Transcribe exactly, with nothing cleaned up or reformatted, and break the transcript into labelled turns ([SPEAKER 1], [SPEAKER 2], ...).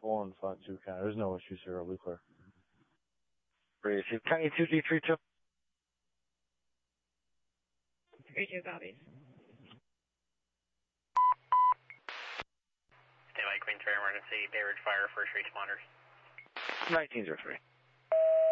[SPEAKER 1] One five two county. There's no issues here. I'll be clear.
[SPEAKER 2] Receive County two D three two.
[SPEAKER 3] three two copies.
[SPEAKER 4] Stand by, Queen Terry Emergency, Bay Ridge Fire, first responders.
[SPEAKER 2] nineteen oh three.